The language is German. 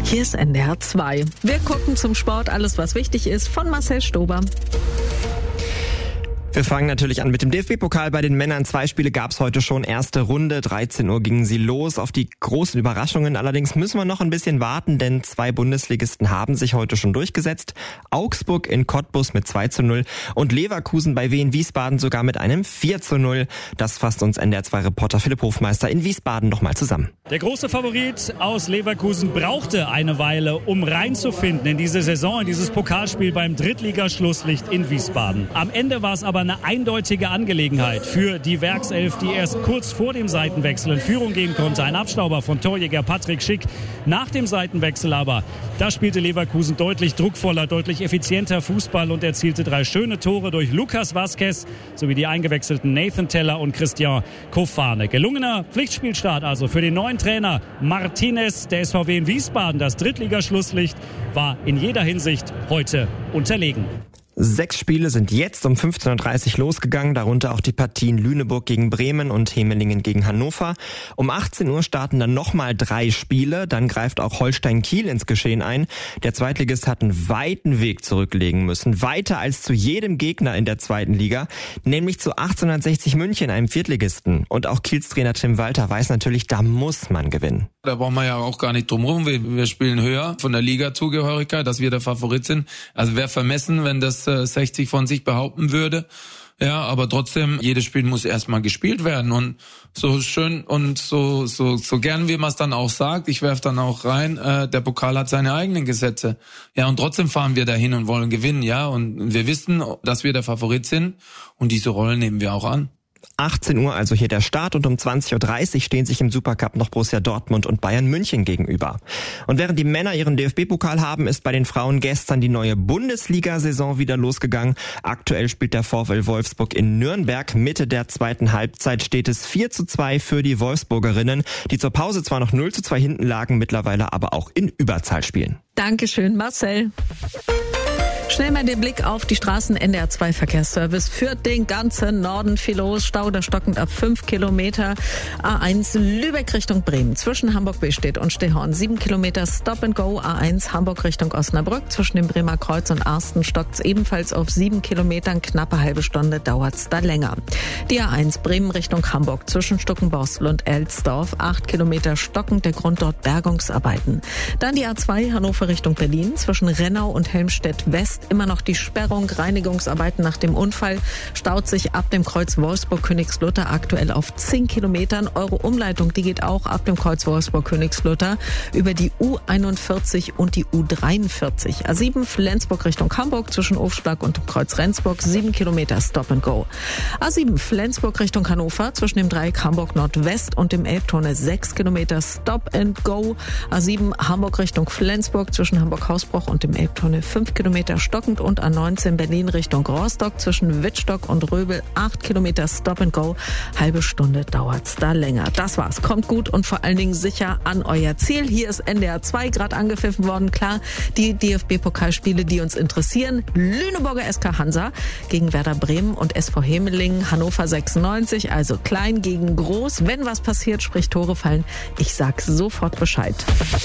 Hier ist NDR 2. Wir gucken zum Sport, alles was wichtig ist, von Marcel Stober. Wir fangen natürlich an mit dem DFB-Pokal. Bei den Männern 2 Spiele gab es heute schon. Erste Runde, 13 Uhr gingen sie los. Auf die großen Überraschungen allerdings müssen wir noch ein bisschen warten, denn 2 Bundesligisten haben sich heute schon durchgesetzt. Augsburg in Cottbus mit 2:0 und Leverkusen bei Wien Wiesbaden sogar mit einem 4:0. Das fasst uns NDR 2-Reporter Philipp Hofmeister in Wiesbaden nochmal zusammen. Der große Favorit aus Leverkusen brauchte eine Weile, um reinzufinden in diese Saison, in dieses Pokalspiel beim Drittligaschlusslicht in Wiesbaden. Am Ende war es aber eine eindeutige Angelegenheit für die Werkself, die erst kurz vor dem Seitenwechsel in Führung gehen konnte. Ein Abstauber von Torjäger Patrick Schick. Nach dem Seitenwechsel aber, da spielte Leverkusen deutlich druckvoller, deutlich effizienter Fußball und erzielte 3 schöne Tore durch Lucas Vazquez sowie die eingewechselten Nathan Teller und Christian Kofane. Gelungener Pflichtspielstart also für den neuen Trainer Martinez. Der SVW in Wiesbaden, das Drittligaschlusslicht, war in jeder Hinsicht heute unterlegen. 6 Spiele sind jetzt um 15:30 Uhr losgegangen, darunter auch die Partien Lüneburg gegen Bremen und Hemelingen gegen Hannover. Um 18 Uhr starten dann nochmal 3 Spiele, dann greift auch Holstein Kiel ins Geschehen ein. Der Zweitligist hat einen weiten Weg zurücklegen müssen, weiter als zu jedem Gegner in der zweiten Liga, nämlich zu 1860 München, einem Viertligisten. Und auch Kiels Trainer Tim Walter weiß natürlich, da muss man gewinnen. Da brauchen wir ja auch gar nicht drum rum. Wir spielen höher von der Liga-Zugehörigkeit, dass wir der Favorit sind. Also wäre vermessen, wenn das 60 von sich behaupten würde. Ja, aber trotzdem, jedes Spiel muss erstmal gespielt werden. Und so schön und so gern wie man es dann auch sagt, ich werfe dann auch rein, der Pokal hat seine eigenen Gesetze. Ja, und trotzdem fahren wir dahin und wollen gewinnen, ja. Und wir wissen, dass wir der Favorit sind. Und diese Rolle nehmen wir auch an. 18 Uhr also hier der Start und um 20:30 Uhr stehen sich im Supercup noch Borussia Dortmund und Bayern München gegenüber. Und während die Männer ihren DFB-Pokal haben, ist bei den Frauen gestern die neue Bundesliga-Saison wieder losgegangen. Aktuell spielt der VfL Wolfsburg in Nürnberg. Mitte der zweiten Halbzeit steht es 4:2 für die Wolfsburgerinnen, die zur Pause zwar noch 0:2 hinten lagen, mittlerweile aber auch in Überzahl spielen. Dankeschön, Marcel. Schnell mal den Blick auf die Straßen. NDR 2 Verkehrsservice führt den ganzen Norden viel los. Stau da stockend ab 5 Kilometer. A1 Lübeck Richtung Bremen. Zwischen Hamburg-Bestedt und Stehorn 7 Kilometer Stop and Go. A1 Hamburg Richtung Osnabrück. Zwischen dem Bremer Kreuz und Arsten stockt's ebenfalls auf 7 Kilometern. Knappe halbe Stunde dauert's da länger. Die A1 Bremen Richtung Hamburg. Zwischen Stuckenborstel und Elsdorf. 8 Kilometer stockend. Der Grund dort Bergungsarbeiten. Dann die A2 Hannover Richtung Berlin. Zwischen Rennau und Helmstedt West immer noch die Sperrung, Reinigungsarbeiten nach dem Unfall, staut sich ab dem Kreuz Wolfsburg-Königslutter aktuell auf 10 Kilometern. Eure Umleitung, die geht auch ab dem Kreuz Wolfsburg-Königslutter über die U41 und die U43. A7 Flensburg Richtung Hamburg zwischen Ofschlag und dem Kreuz Rendsburg 7 Kilometer Stop and Go. A7 Flensburg Richtung Hannover zwischen dem Dreieck Hamburg Nordwest und dem Elbtunnel 6 Kilometer Stop and Go. A7 Hamburg Richtung Flensburg zwischen Hamburg-Hausbruch und dem Elbtunnel 5 Kilometer stockend und A19 Berlin Richtung Rostock zwischen Wittstock und Röbel 8 Kilometer Stop and Go. Halbe Stunde dauert's da länger. Das war's. Kommt gut und vor allen Dingen sicher an euer Ziel. Hier ist NDR 2 gerade angepfiffen worden. Klar, die DFB-Pokalspiele, die uns interessieren. Lüneburger SK Hansa gegen Werder Bremen und SV Hemelingen Hannover 96. Also klein gegen groß. Wenn was passiert, sprich Tore fallen. Ich sag sofort Bescheid.